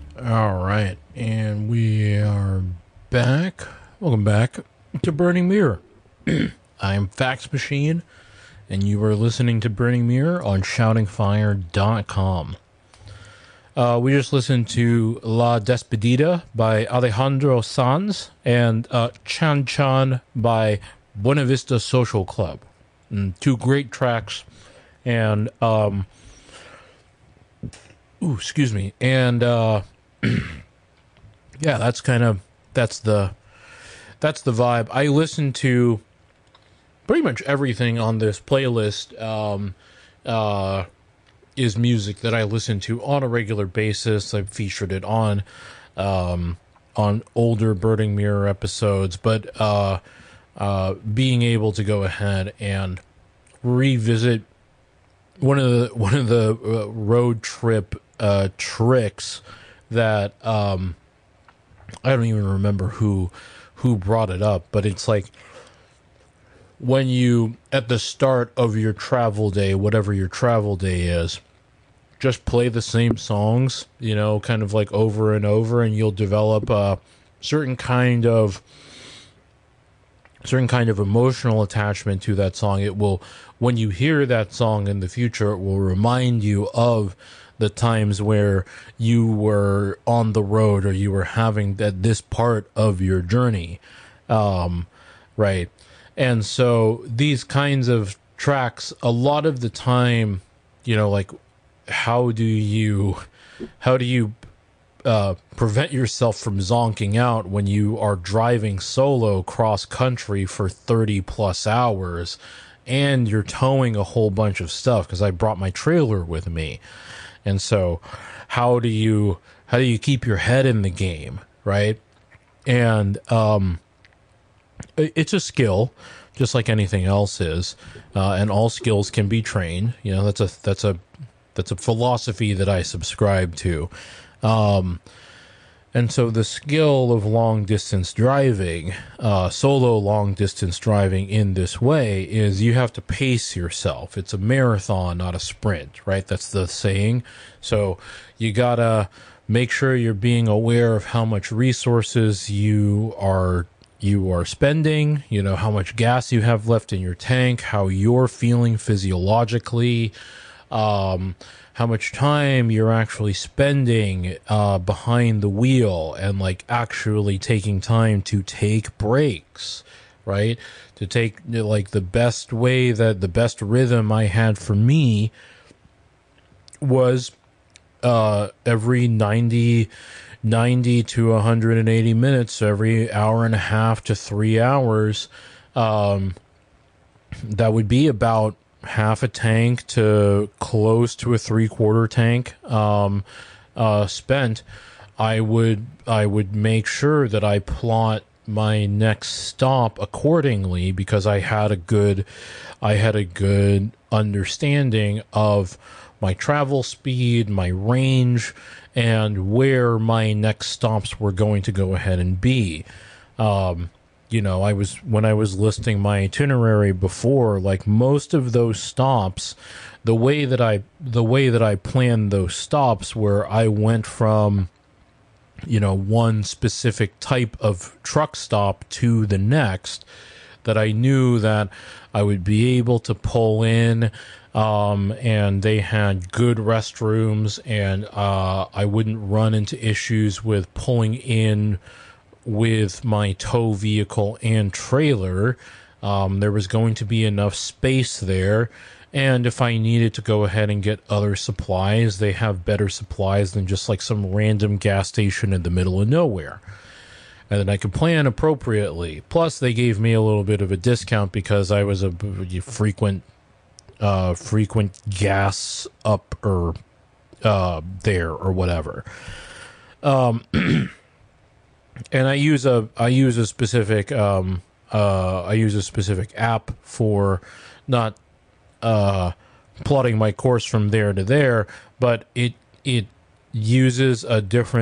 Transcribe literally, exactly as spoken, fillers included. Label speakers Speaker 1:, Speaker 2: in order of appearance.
Speaker 1: All right, and we are back. Welcome back to Burning Mirror. I'm Fax Machine, and you are listening to Burning Mirror on shouting fire dot com. Uh, we just listened to La Despedida by Alejandro Sanz and uh, Chan Chan by Buena Vista Social Club. And two great tracks, and um, ooh, excuse me, and uh, yeah, that's kind of that's the that's the vibe. I listen to pretty much everything on this playlist. Um, uh, is music that I listen to on a regular basis. I've featured it on um, on older Burning Mirror episodes, but uh, uh, being able to go ahead and revisit one of the one of the uh, road trip uh, tricks that um, I don't even remember who who brought it up, but it's like when you at the start of your travel day, whatever your travel day is, just play the same songs, you know, kind of like over and over, and you'll develop a certain kind of certain kind of emotional attachment to that song. It will, when you hear that song in the future, it will remind you of the times where you were on the road or you were having that this part of your journey, um, right? And so these kinds of tracks, a lot of the time, you know, like how do you how do you uh, prevent yourself from zonking out when you are driving solo cross country for thirty plus hours and you're towing a whole bunch of stuff? Because I brought my trailer with me. And so how do you how do you keep your head in the game, right? And um it's a skill, just like anything else is, uh, and all skills can be trained. You know, that's a that's a that's a philosophy that I subscribe to. Um, and so the skill of long distance driving, uh, solo long distance driving in this way, is you have to pace yourself. It's a marathon, not a sprint, right? That's the saying. So you gotta make sure you're being aware of how much resources you are you are spending, you know, how much gas you have left in your tank, how you're feeling physiologically, um, how much time you're actually spending uh, behind the wheel, and like actually taking time to take breaks, right? To take like the best way that the best rhythm I had for me was uh, every ninety ninety to one hundred eighty minutes, every hour and a half to three hours. Um, that would be about half a tank to close to a three quarter tank um, uh, spent. I would I would make sure that I plot my next stop accordingly, because I had a good I had a good understanding of my travel speed, my range, and where my next stops were going to go ahead and be. Um, you know, I was when I was listing my itinerary before, like most of those stops, the way that I the way that I planned those stops, where I went from, you know, one specific type of truck stop to the next, that I knew that I would be able to pull in, um, and they had good restrooms, and uh, I wouldn't run into issues with pulling in with my tow vehicle and trailer. Um, there was going to be enough space there, and if I needed to go ahead and get other supplies, they have better supplies than just like some random gas station in the middle of nowhere. And then I could plan appropriately. Plus, they gave me a little bit of a discount because I was a frequent, uh, frequent gas up or uh, there or whatever. Um, and I use a I use a specific um, uh, I use a specific app for not uh, plotting my course from there to there, but it it uses a different